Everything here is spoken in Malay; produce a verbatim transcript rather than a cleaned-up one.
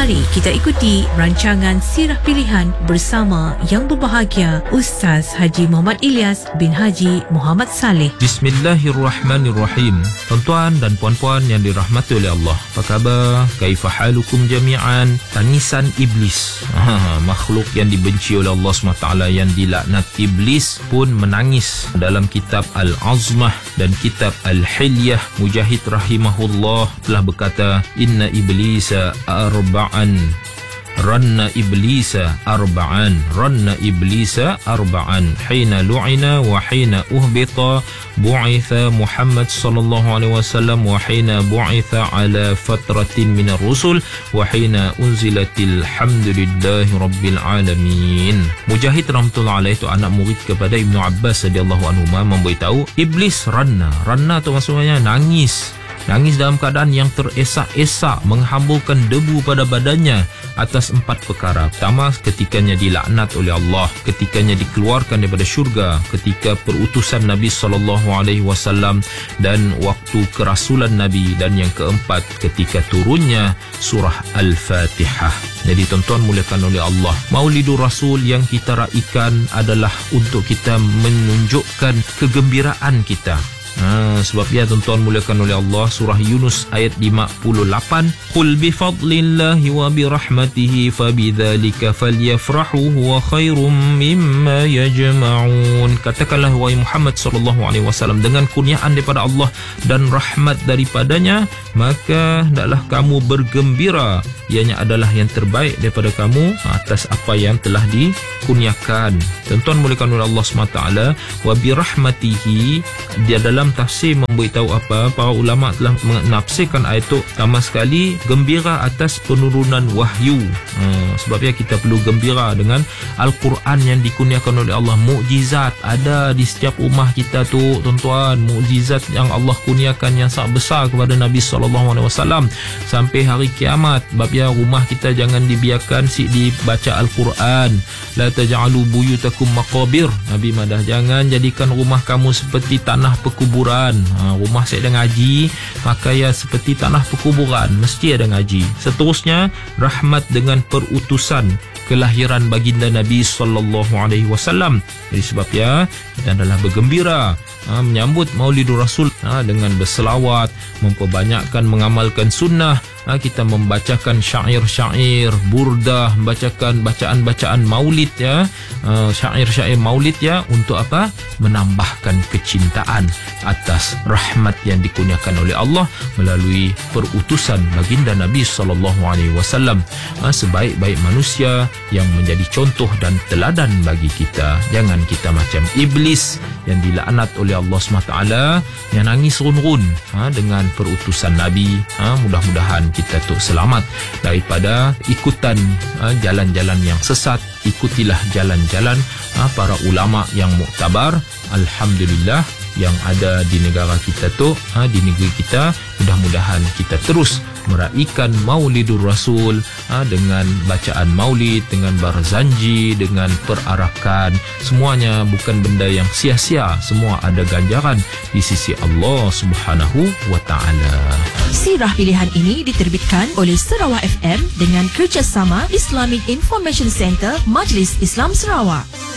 Mari kita ikuti rancangan Sirah Pilihan bersama yang berbahagia Ustaz Haji Muhammad Ilyas bin Haji Muhammad Saleh. Bismillahirrahmanirrahim. Tuan-tuan dan puan-puan yang dirahmati oleh Allah, apa khabar? Kaifa halukum jami'an? Tangisan iblis, ha, makhluk yang dibenci oleh Allah subhanahu wa taala, yang dilaknat iblis pun menangis. Dalam kitab Al-Azmah dan kitab Al-Hilyah, Mujahid rahimahullah telah berkata, inna iblisa arba'an ranna iblisa arba'an ranna iblisa arba'an hina lu'ina wa hina uhbita bu'itha Muhammad sallallahu alaihi wasallam wa hina bu'itha ala fatratin minar rusul wa hina unzilatil hamdulillahi rabbil alamin. Mujahid rahmatullah alaih itu anak murid kepada Ibnu Abbas radhiyallahu anhu memberitahu, iblis ranna ranna tu maksudnya nangis. Nangis dalam keadaan yang teresak-esak, menghamburkan debu pada badannya atas empat perkara. Pertama, ketikanya dilaknat oleh Allah, ketikanya dikeluarkan daripada syurga, ketika perutusan Nabi sallallahu alaihi wasallam dan waktu kerasulan Nabi, dan yang keempat, ketika turunnya surah Al-Fatihah. Jadi tuan-tuan muliakan oleh Allah, Maulidur Rasul yang kita raikan adalah untuk kita menunjukkan kegembiraan kita. Ha, sebab ya tuan-tuan muliakan oleh Allah, surah Yunus ayat lima puluh lapan, qul bi fadlillahi wa bi rahmatihi fabidzalika falyafrahu huwa khairum mimma yajma'un. Katakanlah wahai Muhammad sallallahu alaihi wasallam, dengan kurniaan daripada Allah dan rahmat daripadanya, maka hendaklah kamu bergembira, ianya adalah yang terbaik daripada kamu atas apa yang telah dikurniakan. Tuan-tuan muliakan oleh Allah subhanahu wa taala, wa bi rahmatihi, dia dalam Dalam tafsir memberitahu apa, para ulama telah menafsirkan ayat itu pertama sekali gembira atas penurunan wahyu. Ha, sebabnya kita perlu gembira dengan Al-Quran yang dikurniakan oleh Allah. Mukjizat ada di setiap rumah kita tu tuan-tuan, mukjizat yang Allah kurniakan yang sangat besar kepada Nabi sallallahu alaihi wasallam sampai hari kiamat. Sebabnya rumah kita jangan dibiarkan si dibaca Al-Quran. La taj'alu buyutakum maqabir. Nabi madah, jangan jadikan rumah kamu seperti tanah perkuburan. Ha, rumah saya ada ngaji, maka ya seperti tanah perkuburan, mesti ada ngaji. Seterusnya, rahmat dengan perutusan kelahiran baginda Nabi sallallahu alaihi wasallam. Jadi sebab ya kita adalah bergembira, ha, menyambut Maulidur Rasul, ha, dengan berselawat, memperbanyakkan mengamalkan sunnah. Ha, kita membacakan syair-syair burdah, membacakan bacaan-bacaan maulid ya, uh, syair-syair maulid ya, untuk apa? Menambahkan kecintaan atas rahmat yang dikurniakan oleh Allah melalui perutusan baginda Nabi sallallahu alaihi wasallam, ha, sebaik-baik manusia yang menjadi contoh dan teladan bagi kita. Jangan kita macam iblis yang dilaknat oleh Allah subhanahu wa taala, yang nangis run-run, ha, dengan perutusan Nabi. Ha, mudah-mudahan kita tu selamat daripada ikutan ha, jalan-jalan yang sesat. Ikutilah jalan-jalan ha, para ulama yang muktabar, alhamdulillah, yang ada di negara kita tu, ha, di negeri kita. Mudah-mudahan kita terus meraihkan Maulidur Rasul, ha, dengan bacaan maulid, dengan barzanji, dengan perarakan. Semuanya bukan benda yang sia-sia, semua ada ganjaran di sisi Allah Subhanahu wa taala. Sirah Pilihan ini diterbitkan oleh Sarawak F M dengan kerjasama Islamic Information Center Majlis Islam Sarawak.